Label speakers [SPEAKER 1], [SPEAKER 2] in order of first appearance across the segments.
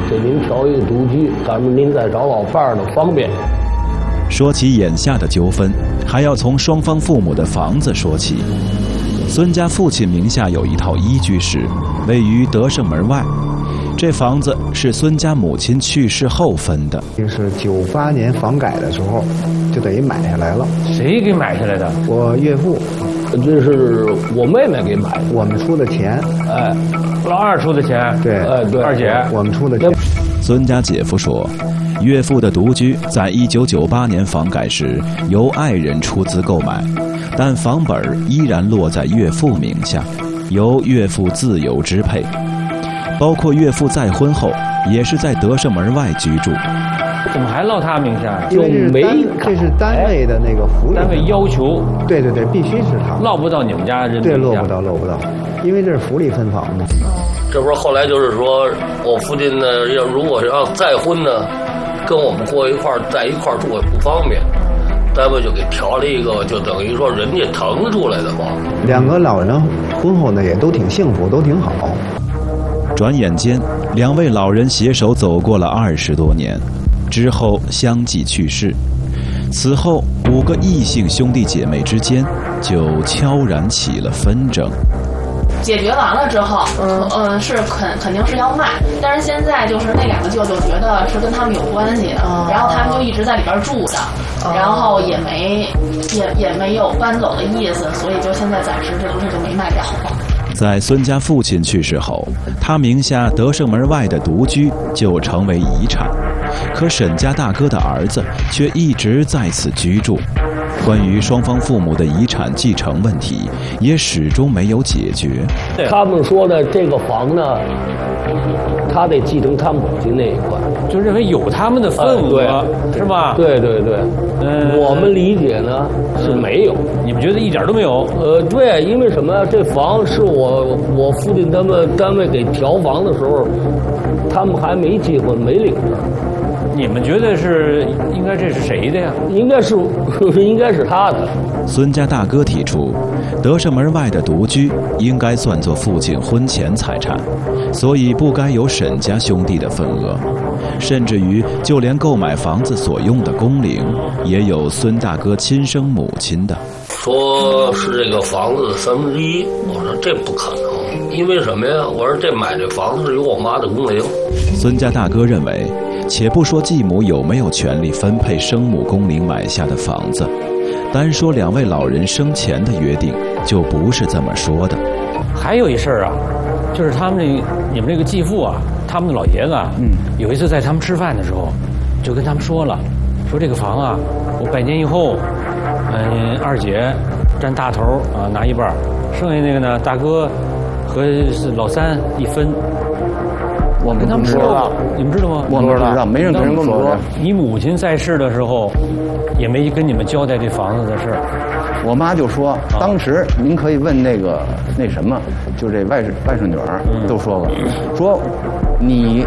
[SPEAKER 1] 给您调一个独居，咱们您再找老伴儿的方便。
[SPEAKER 2] 说起眼下的纠纷，还要从双方父母的房子说起。孙家父亲名下有一套一居室，位于德胜门外。这房子是孙家母亲去世后分的，
[SPEAKER 3] 就是98年房改的时候，就等于买下来了。
[SPEAKER 4] 谁给买下来的？
[SPEAKER 3] 我岳父，
[SPEAKER 1] 这是我妹妹给买的，
[SPEAKER 3] 我们出的钱。
[SPEAKER 1] 哎，
[SPEAKER 4] 老二出的钱。
[SPEAKER 3] 对，
[SPEAKER 1] 对，
[SPEAKER 4] 二姐
[SPEAKER 3] 我们出的钱。
[SPEAKER 2] 孙家姐夫说，岳父的独居在1998年房改时由爱人出资购买，但房本依然落在岳父名下，由岳父自由支配。包括岳父再婚后也是在德胜门外居住。
[SPEAKER 4] 怎么还落他名下？
[SPEAKER 1] 就没
[SPEAKER 3] 这是单位的那个福利，
[SPEAKER 4] 单位要求。
[SPEAKER 3] 对，必须是他，
[SPEAKER 4] 落不到你们家人。
[SPEAKER 3] 对，落不到，因为这是福利分房嘛。
[SPEAKER 1] 这不是后来就是说我父亲呢，如果要再婚呢，跟我们在一块儿住也不方便，单位就给调了一个，就等于说人家腾出来的房。
[SPEAKER 3] 两个老人婚后呢也都挺幸福，都挺好。
[SPEAKER 2] 转眼间，两位老人携手走过了20多年，之后相继去世。此后，5个异姓兄弟姐妹之间就悄然起了纷争。
[SPEAKER 5] 解决完了之后，是肯定是要卖，但是现在就是那2个舅舅觉得是跟他们有关系的，然后他们就一直在里边住着，然后也没有搬走的意思，所以就现在暂时这不是就没卖掉吗？
[SPEAKER 2] 在孙家父亲去世后，他名下德胜门外的独居就成为遗产，可沈家大哥的儿子却一直在此居住。关于双方父母的遗产继承问题，也始终没有解决。
[SPEAKER 1] 他们说的这个房呢，他得继承他母亲那一块，
[SPEAKER 4] 就认为有他们的份额，是吧？
[SPEAKER 1] 对。我们理解呢是没有，
[SPEAKER 4] 你们觉得一点都没有？
[SPEAKER 1] 对，因为什么？这房是我父亲他们单位给调房的时候，他们还没结婚，没领着。
[SPEAKER 4] 你们觉得是应该这是谁的呀？
[SPEAKER 1] 应该是他的。
[SPEAKER 2] 孙家大哥提出，德胜门外的独居应该算作父亲婚前财产，所以不该有沈家兄弟的份额。甚至于就连购买房子所用的工龄，也有孙大哥亲生母亲的。
[SPEAKER 1] 说是这个房子的1/3，我说这不可能，因为什么呀？我说这买这房子是有我妈的工龄。
[SPEAKER 2] 孙家大哥认为，且不说继母有没有权利分配生母工龄买下的房子，单说2位老人生前的约定，就不是这么说的。
[SPEAKER 4] 还有一事儿啊，就是你们这个继父啊，他们的老爷子啊，有一次在他们吃饭的时候，就跟他们说了，说这个房啊，我100年以后，二姐占大头啊，拿1半，剩下那个呢，大哥和老三一分。
[SPEAKER 6] 我们
[SPEAKER 4] 跟他们说过，你们知道吗？
[SPEAKER 6] 我们不知道，没人跟人跟我们说。
[SPEAKER 4] 你母亲在世的时候，也没跟你们交代这房子的事儿。
[SPEAKER 6] 我妈就说，当时您可以问那什么，就这外甥女儿都说过，说你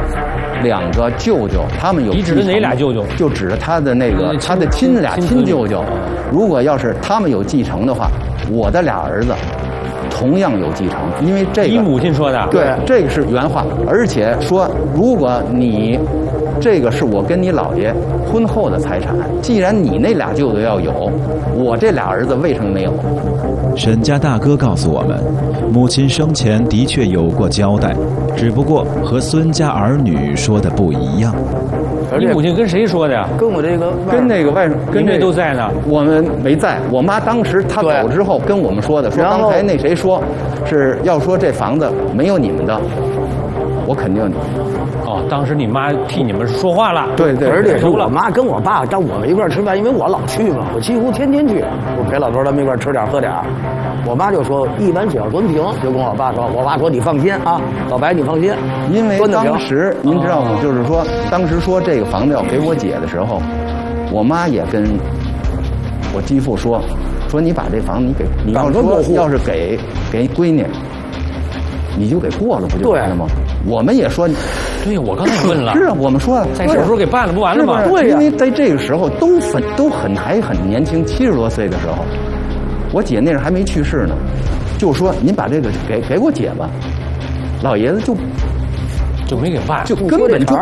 [SPEAKER 6] 2个舅舅他们有，
[SPEAKER 4] 你指的哪俩舅舅？
[SPEAKER 6] 就指着他的他的亲舅舅，如果要是他们有继承的话，我的2儿子同样有继承，因为这个
[SPEAKER 4] 你母亲说的，
[SPEAKER 6] 对，这个是原话，而且说如果你这个是我跟你姥爷婚后的财产，既然你那俩舅舅要有，我这俩儿子为什么没有？
[SPEAKER 2] 沈家大哥告诉我们，母亲生前的确有过交代，只不过和孙家儿女说的不一样。
[SPEAKER 4] 你母亲跟谁说的呀？
[SPEAKER 7] 跟我这个
[SPEAKER 6] 跟那个外甥，跟这
[SPEAKER 4] 都在呢。
[SPEAKER 6] 我们没在，我妈当时她走之后跟我们说的，说刚才那谁说是要说这房子没有你们的，我肯定。
[SPEAKER 4] 哦，当时你妈替你们说话了。
[SPEAKER 6] 对对，
[SPEAKER 7] 而且是我妈跟我爸到我们一块吃饭，因为我老去嘛，我几乎天天去，我陪老头他们一块吃点喝点。我妈就说一碗血要端平，就跟我爸说，我爸说你放心啊，老白你放心，
[SPEAKER 6] 因为当时您知道吗？就是说当时说这个房子要给我姐的时候，我妈也跟我继父说你把这房子你要是给闺女，你就给过了不就完了吗？我们也说，
[SPEAKER 4] 对，我刚才问了，
[SPEAKER 6] 是啊，我们说
[SPEAKER 4] 在手术给办了不完了吗？
[SPEAKER 6] 对，因为在这个时候还很年轻，70多岁的时候，我姐那时候还没去世呢，就说您把这个给我姐吧，老爷子就
[SPEAKER 4] 没给办，
[SPEAKER 6] 就根本就